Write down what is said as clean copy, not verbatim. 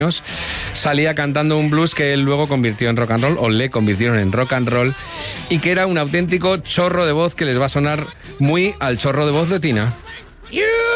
salía cantando un blues que él luego convirtió en rock and roll, o le convirtieron en rock and roll, y que era un auténtico chorro de voz que les va a sonar muy al chorro de voz de Tina. You